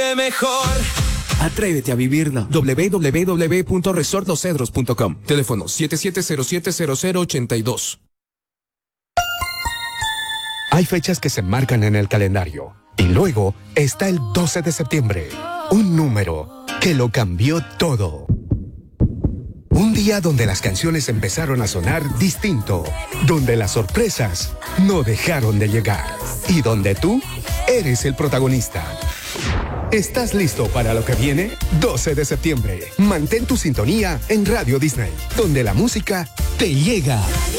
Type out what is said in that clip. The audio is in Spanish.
vive mejor. Atrévete a vivirla. www.resortlosedros.com. Teléfono 77070082. Hay fechas que se marcan en el calendario. Y luego está el 12 de septiembre. Un número que lo cambió todo. Un día donde las canciones empezaron a sonar distinto. Donde las sorpresas no dejaron de llegar. Y donde tú eres el protagonista. ¿Estás listo para lo que viene? 12 de septiembre. Mantén tu sintonía en Radio Disney, donde la música te llega.